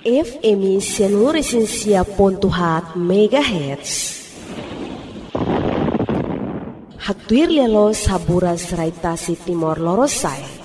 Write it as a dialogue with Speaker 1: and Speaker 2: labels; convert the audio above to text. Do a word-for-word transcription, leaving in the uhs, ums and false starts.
Speaker 1: F M Seluruh Pontuhat Megahertz. Haktuir lelo sabura serai tasi Timor Lorosai.